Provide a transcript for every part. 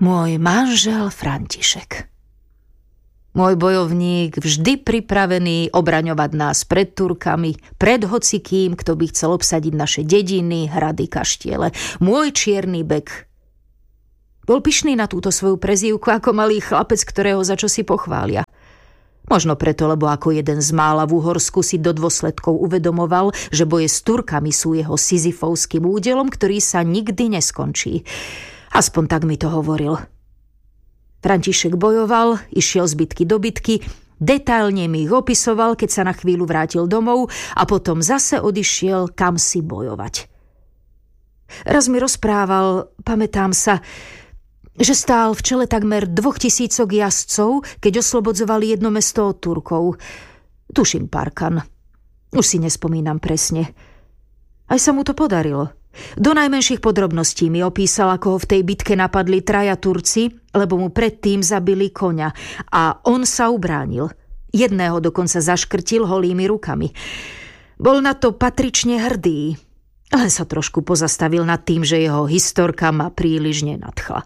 Môj manžel František. Môj bojovník, vždy pripravený obraňovať nás pred Turkami, pred hocikým, kto by chcel obsadiť naše dediny, hrady, kaštiele. Môj čierny bek. Bol pyšný na túto svoju prezývku ako malý chlapec, ktorého za čo si pochvália. Možno preto, lebo ako jeden z mála v Uhorsku si do dôsledkov uvedomoval, že boje s Turkami sú jeho sizifovským údelom, ktorý sa nikdy neskončí. Aspoň tak mi to hovoril. František bojoval, išiel z bitky do bitky, detailne mi ich opisoval, keď sa na chvíľu vrátil domov a potom zase odišiel kam si bojovať. Raz mi rozprával, pamätám sa, že stál v čele takmer 2000 jazdcov, keď oslobodzovali jedno mesto od Turkov. Tuším Parkan. Už si nespomínam presne. Aj sa mu to podarilo. Do najmenších podrobností mi opísal, ako ho v tej bitke napadli 3 Turci, lebo mu predtým zabili koňa a on sa ubránil. Jedného dokonca zaškrtil holými rukami. Bol na to patrične hrdý, ale sa trošku pozastavil nad tým, že jeho historka ma príliš nenadchla.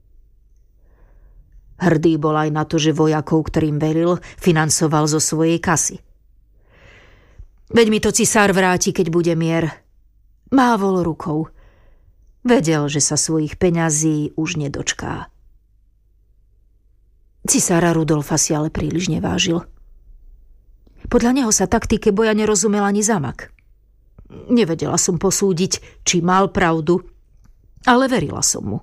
Hrdý bol aj na to, že vojakov, ktorým velil, financoval zo svojej kasy. Veď mi to cisár vráti, keď bude mier. Mávol rukou. Vedel, že sa svojich peňazí už nedočká. Cisára Rudolfa si ale príliš nevážil. Podľa neho sa taktike boja nerozumel ani zamak. Nevedela som posúdiť, či mal pravdu, ale verila som mu.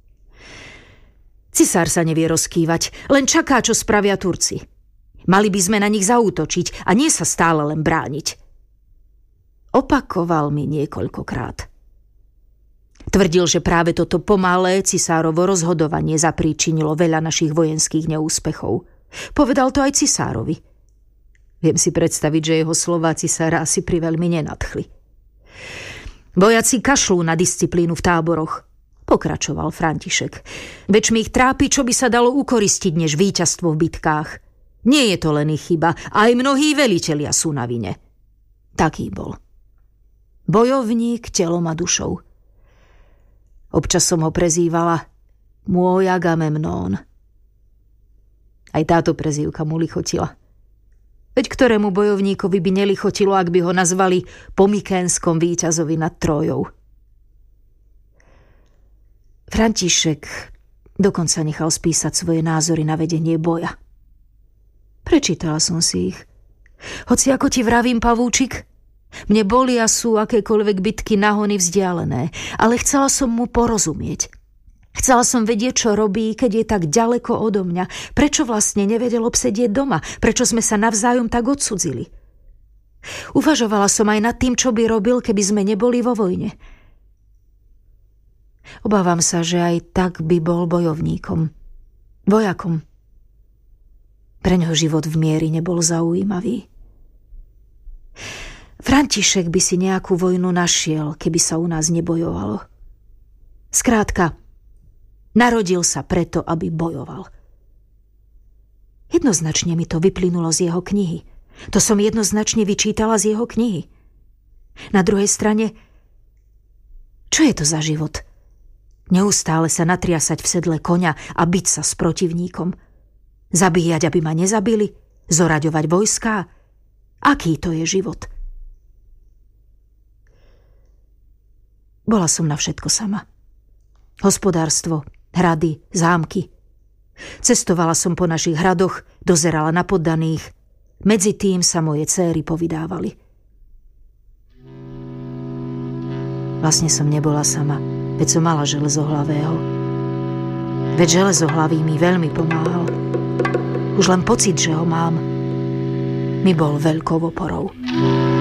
Cisár sa nevie rozkývať, len čaká, čo spravia Turci. Mali by sme na nich zaútočiť a nie sa stále len brániť. Opakoval mi niekoľkokrát. Tvrdil, že práve toto pomalé cisárovo rozhodovanie zapríčinilo veľa našich vojenských neúspechov. Povedal to aj cisárovi. Viem si predstaviť, že jeho slová cisára asi priveľmi nenadchli. Vojaci kašľú na disciplínu v táboroch, pokračoval František. Veď mi ich trápi, čo by sa dalo ukoristiť než víťazstvo v bitkách. Nie je to len ich chyba, aj mnohí velitelia sú na vine. Taký bol. Bojovník telom a dušou. Občas som ho prezývala môj Agamemnón. Aj táto prezývka mu lichotila. Veď ktorému bojovníkovi by nelichotilo, ak by ho nazvali po mykénskom víťazovi nad Trójou. František dokonca nechal spísať svoje názory na vedenie boja. Prečítala som si ich. Hoci ako ti vravím, pavúčik, mne bolia sú akékoľvek bitky nahony vzdialené, ale chcela som mu porozumieť. Chcela som vedieť, čo robí, keď je tak ďaleko odo mňa. Prečo vlastne nevedel obsedieť doma? Prečo sme sa navzájom tak odsudzili? Uvažovala som aj nad tým, čo by robil, keby sme neboli vo vojne. Obávam sa, že aj tak by bol bojovníkom. Vojakom. Preňho život v mieri nebol zaujímavý. František by si nejakú vojnu našiel, keby sa u nás nebojovalo. Skrátka, narodil sa preto, aby bojoval. Jednoznačne mi to vyplynulo z jeho knihy. To som jednoznačne vyčítala z jeho knihy. Na druhej strane, čo je to za život? Neustále sa natriasať v sedle koňa a biť sa s protivníkom. Zabíjať, aby ma nezabili? Zoraďovať vojská? Aký to je život? Bola som na všetko sama. Hospodárstvo, hrady, zámky. Cestovala som po našich hradoch, dozerala na poddaných. Medzi tým sa moje céry povydávali. Vlastne som nebola sama, veď som mala železohlavého. Veď železohlavý mi veľmi pomáhal. Už len pocit, že ho mám, mi bol veľkou oporou.